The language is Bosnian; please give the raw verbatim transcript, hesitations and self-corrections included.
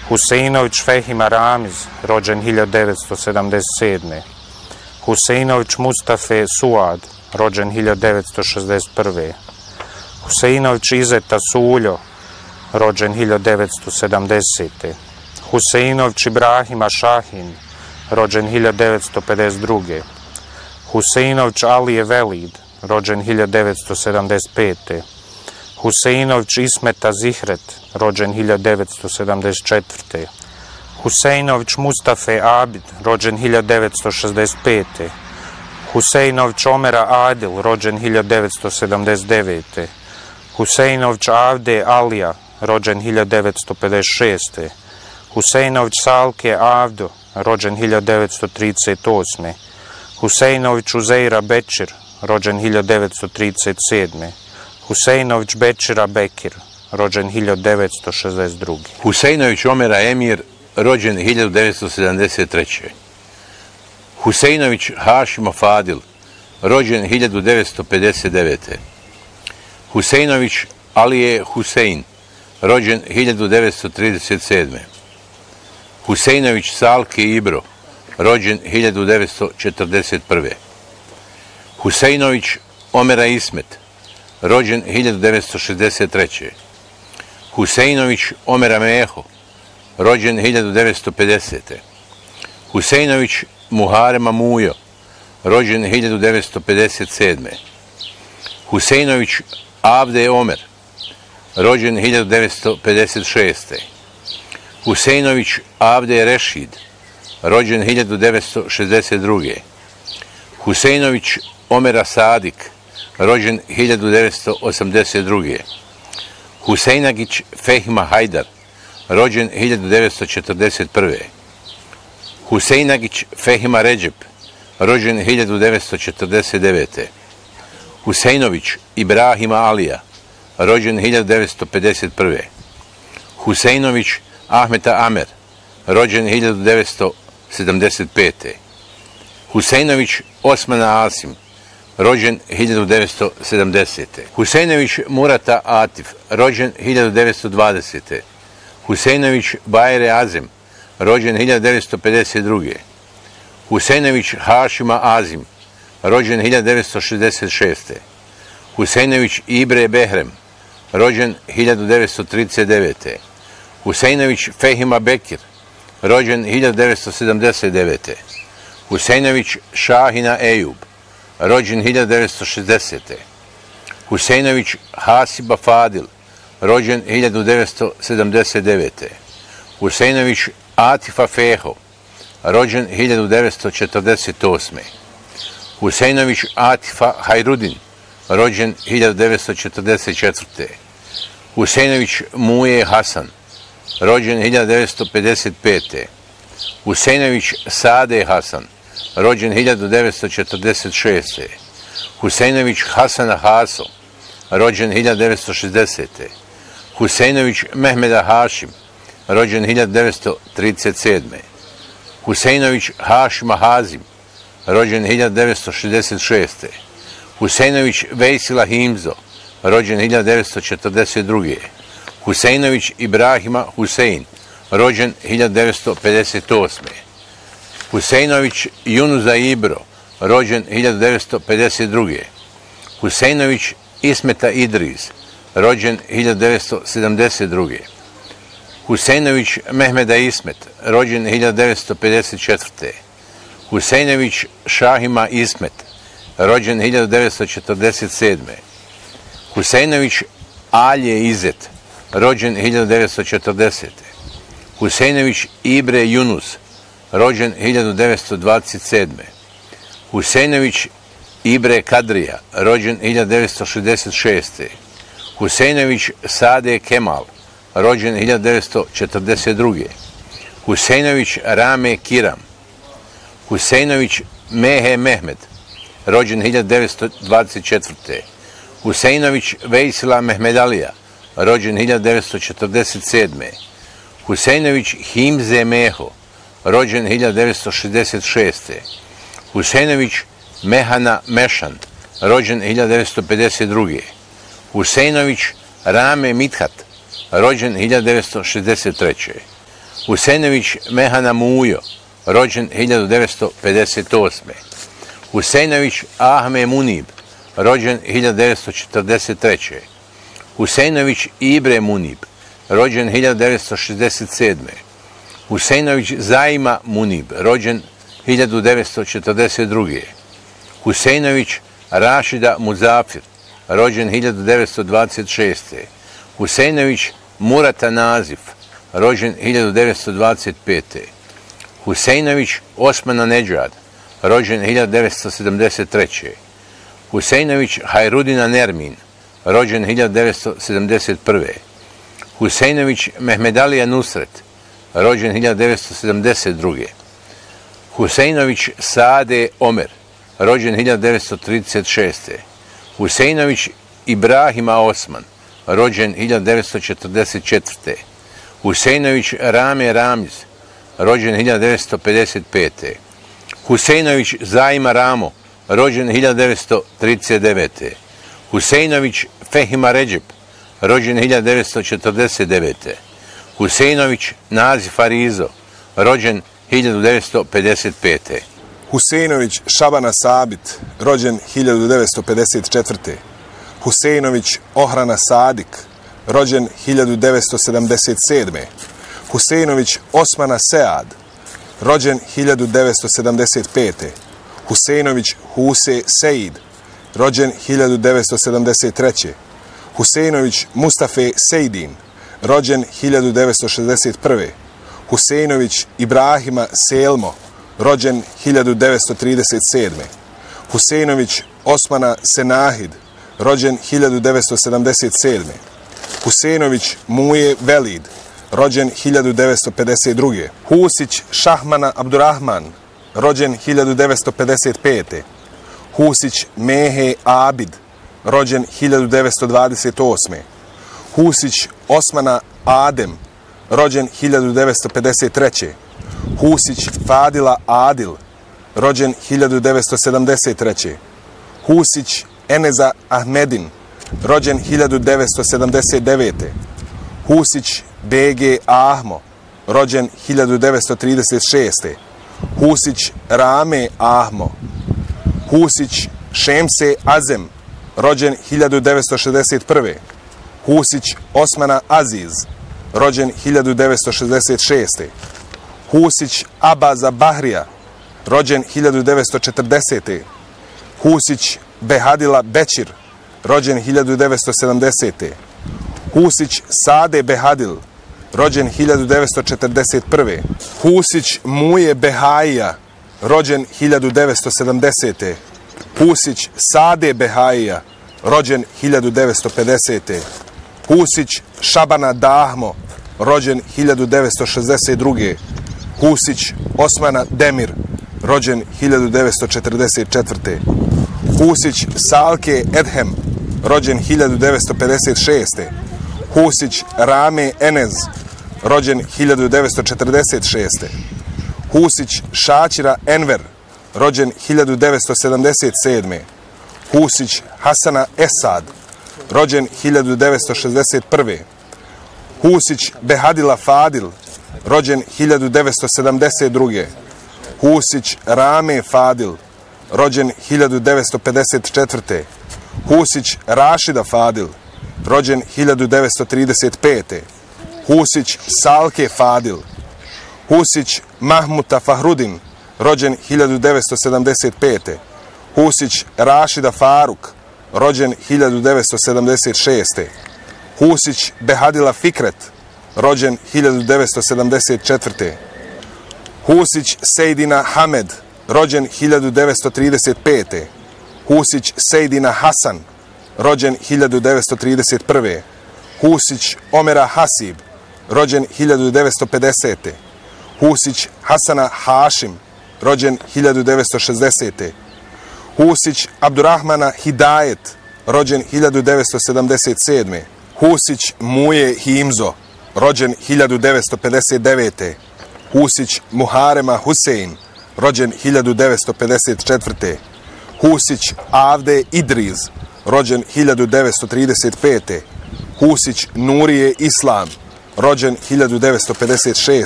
Huseinović Fehima Ramiz, rođen hiljadu devetsto sedamdeset sedme. Huseinović Mustafe Suad, rođen hiljadu devetsto šezdeset prve. Huseinović Izeta Suljo, rođen hiljadu devetsto sedamdesete. Huseinović Ibrahima Šahin, rođen hiljadu devetsto pedeset druge. Huseinović Alije Velid, rođen hiljadu devetsto sedamdeset pete. Huseinović Ismeta Zihret, rođen hiljadu devetsto sedamdeset četvrte. Huseinović Mustafe Abid, rođen hiljadu devetsto šezdeset pete. Huseinović Omera Adil, rođen hiljadu devetsto sedamdeset devete. Huseinović Avde Alija, rođen hiljadu devetsto pedeset šeste. Huseinović Salke Avdo, rođen hiljadu devetsto trideset osme. Huseinović Uzeira Bećir, rođen hiljadu devetsto trideset sedme. Huseinović Bećira Bekir, rođen hiljadu devetsto šezdeset druge. Huseinović Omera Emir, rođen hiljadu devetsto sedamdeset treće. Huseinović Hašimo Fadil, rođen hiljadu devetsto pedeset devete. Huseinović Alije Husein, rođen hiljadu devetsto trideset sedme. Huseinović Salke Ibro, rođen hiljadu devetsto četrdeset prve. Huseinović Omera Ismet, rođen hiljadu devetsto šezdeset treće. Huseinović Omera Meho, rođen hiljadu devetsto pedesete. Huseinović Muharema Mujo, rođen hiljadu devetsto pedeset sedme. Huseinović Avde Omer, rođen hiljadu devetsto pedeset šeste. Huseinović Avde Rešid, rođen hiljadu devetsto šezdeset druge. Huseinović Omera Sadik, rođen hiljadu devetsto osamdeset druge. Huseinagić Fehima Hajdar, rođen hiljadu devetsto četrdeset prve. Huseinagić Fehima Ređep, rođen hiljadu devetsto četrdeset devete. Huseinović Ibrahima Alija, rođen hiljadu devetsto pedeset prve. Huseinović Ahmeta Amer, rođen hiljadu devetsto sedamdeset pete. Huseinović Osmana Asim, rođen hiljadu devetsto sedamdesete. Huseinović Murata Atif, rođen hiljadu devetsto dvadesete. Huseinović Bajre Azem, rođen hiljadu devetsto pedeset druge. Huseinović Hašima Azim, rođen hiljadu devetsto šezdeset šeste. Huseinović Ibre Behrem, rođen hiljadu devetsto trideset devete. Huseinović Fehima Bekir, rođen hiljadu devetsto sedamdeset devete. Huseinović Šahina Ejub, rođen hiljadu devetsto šezdesete. Huseinović Hasiba Fadil, rođen hiljadu devetsto sedamdeset devete. Huseinović Atifa Feho, rođen hiljadu devetsto četrdeset osme. Huseinović Atifa Hajrudin, rođen hiljadu devetsto četrdeset četvrte. Huseinović Muje Hasan, rođen hiljadu devetsto pedeset pete. Huseinović Sade Hasan, rođen hiljadu devetsto četrdeset šeste. Huseinović Hasana Haso, rođen hiljadu devetsto šezdesete. Huseinović Mehmeda Hašim, rođen hiljadu devetsto trideset sedme. Huseinović Hašima Hazim, rođen hiljadu devetsto šezdeset šeste. Huseinović Vejsila Himzo, rođen hiljadu devetsto četrdeset druge. Huseinović Ibrahima Husein, rođen hiljadu devetsto pedeset osme. Huseinović Junuza Ibro, rođen hiljadu devetsto pedeset druge. Huseinović Ismeta Idris, rođen hiljadu devetsto sedamdeset druge. Huseinović Mehmeda Ismet, rođen hiljadu devetsto pedeset četvrte. Huseinović Šahima Ismet, rođen hiljadu devetsto četrdeset sedme. Huseinović Alije Izet, rođen hiljadu devetsto četrdesete. Huseinović Ibre Yunus, rođen hiljadu devetsto dvadeset sedme. Huseinović Ibre Kadrija, rođen hiljadu devetsto šezdeset šeste. Huseinović Sade Kemal, rođen hiljadu devetsto četrdeset druge. Huseinović Rame Kiram. Huseinović Mehe Mehmed, rođen hiljadu devetsto dvadeset četvrte. Huseinović Vejsila Mehmedalija, rođen hiljadu devetsto četrdeset sedme. Huseinović Himze Meho, rođen hiljadu devetsto šezdeset šeste. Huseinović Mehana Mešan, rođen hiljadu devetsto pedeset druge. Huseinović Rame Mithat, rođen hiljadu devetsto šezdeset treće. Huseinović Mehana Mujo, rođen hiljadu devetsto pedeset osme. Huseinović Ahme Munib, rođen hiljadu devetsto četrdeset treće. Huseinović Ibre Munib, rođen hiljadu devetsto šezdeset sedme. Huseinović Zaima Munib, rođen hiljadu devetsto četrdeset druge. Huseinović Rašida Muzafir, rođen hiljadu devetsto dvadeset šeste. Huseinović Murata Nazif, rođen hiljadu devetsto dvadeset pete. Huseinović Osmana Nedžad, rođen hiljadu devetsto sedamdeset treće. Huseinović Hajrudina Nermin, rođen hiljadu devetsto sedamdeset prve. Huseinović Mehmedalija Nusret, rođen hiljadu devetsto sedamdeset druge. Huseinović Saade Omer, rođen hiljadu devetsto trideset šeste. Huseinović Ibrahima Osman, rođen hiljadu devetsto četrdeset četvrte. Huseinović Rame Ramiz, rođen hiljadu devetsto pedeset pete. Huseinović Zaima Ramo, rođen hiljadu devetsto trideset devete. Huseinović Fehima Ređep, rođen hiljadu devetsto četrdeset devete. Huseinović Nazif Arizo, rođen hiljadu devetsto pedeset pete. Huseinović Šabana Sabit, rođen hiljadu devetsto pedeset četvrte. Huseinović Ohrana Sadik, rođen hiljadu devetsto sedamdeset sedme. Huseinović Osmana Sead, rođen hiljadu devetsto sedamdeset pete. Huseinović Huse Seid, rođen hiljadu devetsto sedamdeset treće. Huseinović Mustafe Sejdin, rođen hiljadu devetsto šezdeset prve. Huseinović Ibrahima Selmo, rođen hiljadu devetsto trideset sedme. Huseinović Osmana Senahid, rođen hiljadu devetsto sedamdeset sedme. Huseinović Muje Velid, rođen hiljadu devetsto pedeset druge. Husić Šahmana Abdurrahman, rođen hiljadu devetsto pedeset pete. Husić Mehe Abid, rođen hiljadu devetsto dvadeset osme. Husić Osmana Adem, rođen hiljadu devetsto pedeset treće. Husić Fadila Adil, rođen hiljadu devetsto sedamdeset treće. Husić Eneza Ahmedin, rođen hiljadu devetsto sedamdeset devete. Husić B G Ahmo, rođen hiljadu devetsto trideset šeste. Husić Rame Ahmo. Husić Šemse Azem, rođen hiljadu devetsto šezdeset prve. Husić Osmana Aziz, rođen hiljadu devetsto šezdeset šeste. Husić Abaza Bahrija, rođen hiljadu devetsto četrdesete. Husić Behadila Bećir, rođen hiljadu devetsto sedamdesete. Husić Sade Behadil, rođen hiljadu devetsto četrdeset prve. Husić Muje Behaija, rođen hiljadu devetsto sedamdesete. Husić Sade Behaija, rođen hiljadu devetsto pedesete. Husić Šabana Dahmo, rođen hiljadu devetsto šezdeset druge. Husić Osmana Demir, rođen hiljadu devetsto četrdeset četvrte. Husić Salke Edhem, rođen hiljadu devetsto pedeset šeste. Husić Rame Enez, rođen hiljadu devetsto četrdeset šeste. Husić Šačira Enver, rođen hiljadu devetsto sedamdeset sedme. Husić Hasana Esad, rođen hiljadu devetsto šezdeset prve. Husić Behadila Fadil, rođen hiljadu devetsto sedamdeset druge. Husić Rame Fadil, rođen hiljadu devetsto pedeset četvrte. Husić Rašida Fadil, rođen hiljadu devetsto trideset pete. Husić Salke Fadil. Husić Mahmuta Fahrudin, rođen hiljadu devetsto sedamdeset pete. Husić Rašida Faruk, rođen hiljadu devetsto sedamdeset šeste. Husić Behadila Fikret, rođen hiljadu devetsto sedamdeset četvrte. Husić Sejdina Hamed, rođen hiljadu devetsto trideset pete. Husić Sejdina Hasan, rođen hiljadu devetsto trideset prve. Husić Omera Hasib, rođen hiljadu devetsto pedesete. Husić Hasana Hašim, rođen hiljadu devetsto šezdesete. Husić Abdurrahmana Hidajet, rođen hiljadu devetsto sedamdeset sedme. Husić Muje Himzo, rođen hiljadu devetsto pedeset devete. Husić Muharema Husein, rođen hiljadu devetsto pedeset četvrte. Husić Avde Idriz, rođen hiljadu devetsto trideset pete. Husić Nurije Islam, rođen hiljadu devetsto pedeset šeste.